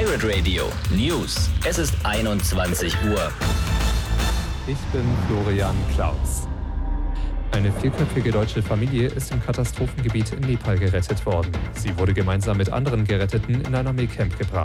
Pirate Radio News. Es ist 21 Uhr. Ich bin Florian Klaus. Eine vierköpfige deutsche Familie ist im Katastrophengebiet in Nepal gerettet worden. Sie wurde gemeinsam mit anderen Geretteten in ein Armeecamp gebracht.